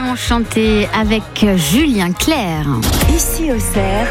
Vallon chanté avec Julien Clerc. Ici Auxerre,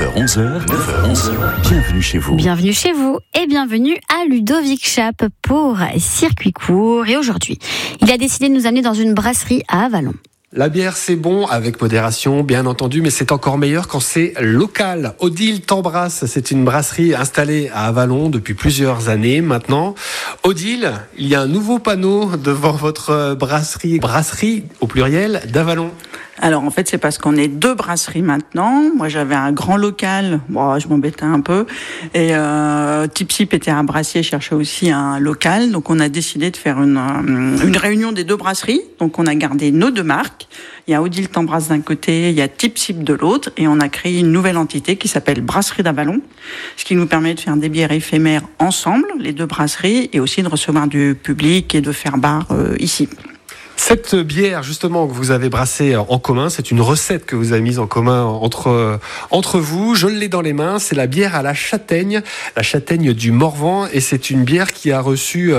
9h-11h, bienvenue chez vous. Bienvenue chez vous et bienvenue à Ludovic Chape pour Circuit Court. Et aujourd'hui, il a décidé de nous amener dans une brasserie à Avallon. La bière, c'est bon, avec modération, bien entendu, mais c'est encore meilleur quand c'est local. Odile t'embrasse, c'est une brasserie installée à Avallon depuis plusieurs années maintenant. Odile, il y a un nouveau panneau devant votre brasserie au pluriel d'Avallon. Alors en fait c'est parce qu'on est 2 brasseries maintenant. Moi j'avais un grand local, bon, je m'embêtais un peu, et Tip était un brassier, cherchait aussi un local, donc on a décidé de faire une réunion des 2 brasseries. Donc on a gardé nos 2 marques. Il y a Odile t'embrasse d'un côté, il y a Tip de l'autre, et on a créé une nouvelle entité qui s'appelle Brasserie d'Avallon, ce qui nous permet de faire des bières éphémères ensemble, les 2 brasseries, et aussi de recevoir du public et de faire bar ici. Cette bière, justement, que vous avez brassée en commun, c'est une recette que vous avez mise en commun entre vous. Je l'ai dans les mains, c'est la bière à la châtaigne du Morvan, et c'est une bière qui a reçu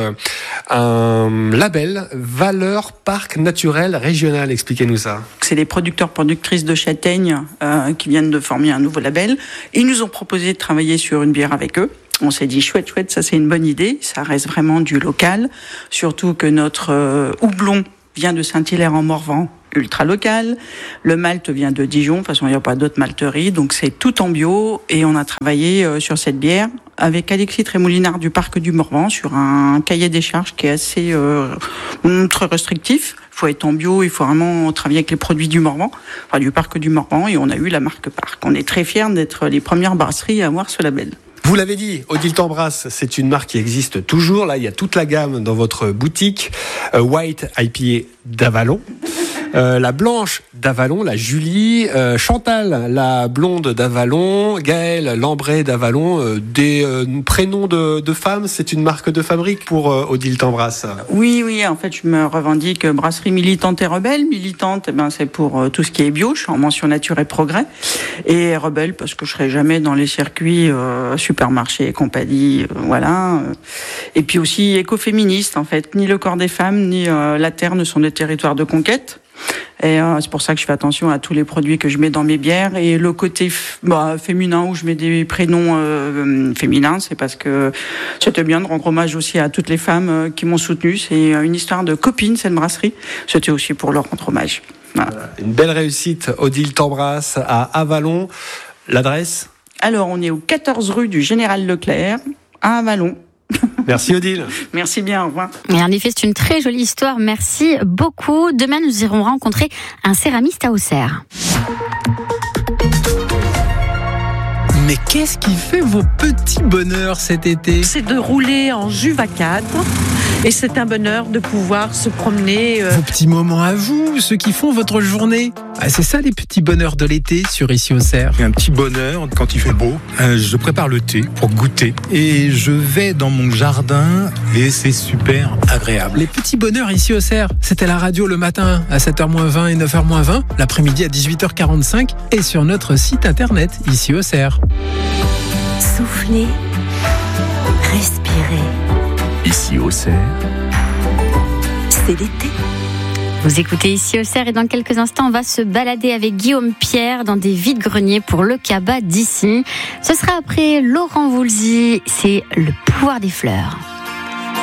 un label Valeur Parc Naturel Régional. Expliquez-nous ça. C'est les producteurs-productrices de châtaignes qui viennent de former un nouveau label. Ils nous ont proposé de travailler sur une bière avec eux. On s'est dit chouette, ça c'est une bonne idée. Ça reste vraiment du local, surtout que notre houblon vient de Saint-Hilaire-en-Morvan, ultra local. Le malt vient de Dijon, de toute façon il n'y a pas d'autres malteries, donc c'est tout en bio. Et on a travaillé sur cette bière avec Alexis Trémoulinard du Parc du Morvan sur un cahier des charges qui est assez très restrictif. Il faut être en bio, il faut vraiment travailler avec les produits du Morvan, enfin du Parc du Morvan, et on a eu la marque Parc. On est très fiers d'être les premières brasseries à avoir ce label. Vous l'avez dit, Odile t'embrasse, c'est une marque qui existe toujours. Là, il y a toute la gamme dans votre boutique. White IPA d'Avallon. La blanche d'Avallon, la Julie, Chantal, la blonde d'Avallon, Gaëlle, Lambray d'Avallon, des prénoms de femmes, c'est une marque de fabrique pour Odile t'embrasse. Oui, en fait je me revendique brasserie militante et rebelle. Militante, c'est pour tout ce qui est bio, je suis en mention nature et progrès, et rebelle parce que je serai jamais dans les circuits supermarchés et compagnie, voilà. Et puis aussi écoféministe en fait, ni le corps des femmes ni la terre ne sont des territoires de conquête. Et c'est pour ça que je fais attention à tous les produits que je mets dans mes bières. Et le côté féminin, où je mets des prénoms féminins, c'est parce que c'était bien de rendre hommage aussi à toutes les femmes qui m'ont soutenu. C'est une histoire de copine, cette brasserie. C'était aussi pour leur rendre hommage. Voilà. Une belle réussite, Odile t'embrasse à Avallon. L'adresse ? Alors, on est au 14 rue du Général Leclerc, à Avallon. Merci Odile. Merci bien, au revoir. Et en effet, c'est une très jolie histoire. Merci beaucoup. Demain, nous irons rencontrer un céramiste à Auxerre. Mais qu'est-ce qui fait vos petits bonheurs cet été ? C'est de rouler en Juva 4 et c'est un bonheur de pouvoir se promener. Vos petits moments à vous, ceux qui font votre journée. C'est ça les petits bonheurs de l'été sur Ici Auxerre. Un petit bonheur quand il fait beau. Je prépare le thé pour goûter et je vais dans mon jardin et c'est super agréable. Les petits bonheurs Ici Auxerre, c'était la radio le matin à 7h-20 et 9h-20, l'après-midi à 18h45 et sur notre site internet Ici Auxerre. soufflez, respirez. Ici Auxerre, C'est l'été. Vous écoutez Ici Auxerre et dans quelques instants, on va se balader avec Guillaume Pierre dans des vides-greniers pour le Cabas d'ici. Ce sera après Laurent Voulzy, c'est Le pouvoir des fleurs.